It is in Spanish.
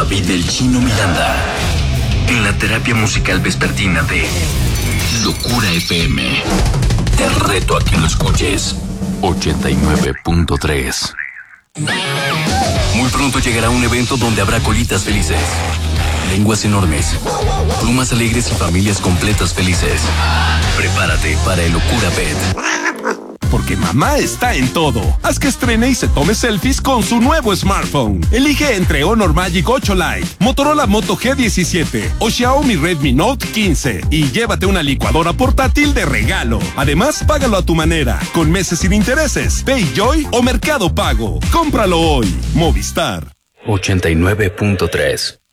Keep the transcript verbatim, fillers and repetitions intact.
David el Chino Miranda, en la terapia musical vespertina de Locura F M. Te reto a que lo escuches. ochenta y nueve punto tres. Muy pronto llegará un evento donde habrá colitas felices, lenguas enormes, plumas alegres y familias completas felices. Prepárate para el Locura Pet. Porque mamá está en todo. Haz que estrene y se tome selfies con su nuevo smartphone. Elige entre Honor Magic ocho Lite, Motorola Moto G diecisiete o Xiaomi Redmi Note quince y llévate una licuadora portátil de regalo. Además, págalo a tu manera, con meses sin intereses, PayJoy o Mercado Pago. Cómpralo hoy. Movistar. ochenta y nueve punto tres.